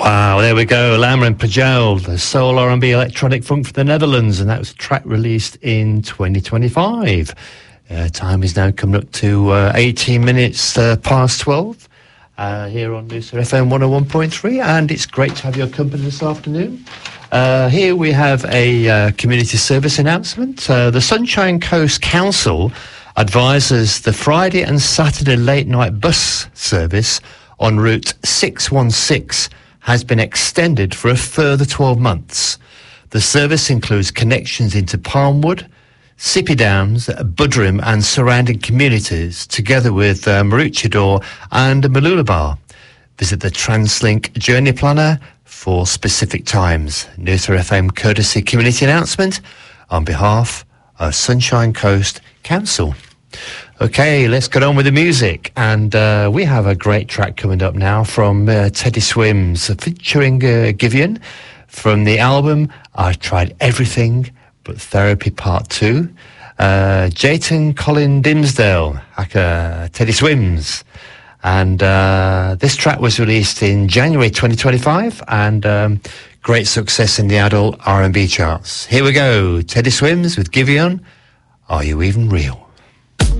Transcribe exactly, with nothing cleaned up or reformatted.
Wow, there we go. Lammer and Pajel, the soul R and B electronic funk from the Netherlands, and that was a track released in twenty twenty-five. Uh, time is now coming up to uh, eighteen minutes uh, past twelve uh, here on Noosa F M one oh one point three, and it's great to have your company this afternoon. Uh, here we have a uh, community service announcement. Uh, the Sunshine Coast Council advises the Friday and Saturday late night bus service on route six one six has been extended for a further twelve months. The service includes connections into Palmwood, Sippy Downs, Buderim and surrounding communities, together with uh, Maroochydore and Mooloolaba. Visit the TransLink Journey Planner for specific times. Noosa F M courtesy community announcement on behalf of Sunshine Coast Council. Okay, let's get on with the music, and uh, we have a great track coming up now from uh, Teddy Swims featuring uh, Giveon from the album I Tried Everything But Therapy Part two. uh, Jayton Colin Dimsdale, aka Teddy Swims, and uh, this track was released in January twenty twenty-five and um, great success in the adult R and B charts. Here we go, Teddy Swims with Giveon, Are You Even Real?